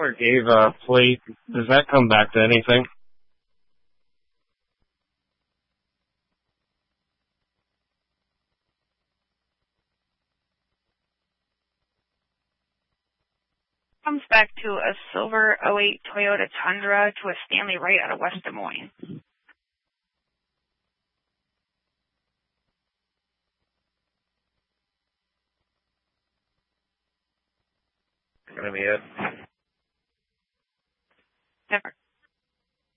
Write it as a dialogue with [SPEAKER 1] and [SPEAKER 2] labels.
[SPEAKER 1] Or gave a plate. Does that come back to anything?
[SPEAKER 2] Comes back to a silver '08 Toyota Tundra to a Stanley Wright out of West Des Moines.
[SPEAKER 1] That's gonna be it.
[SPEAKER 2] Never.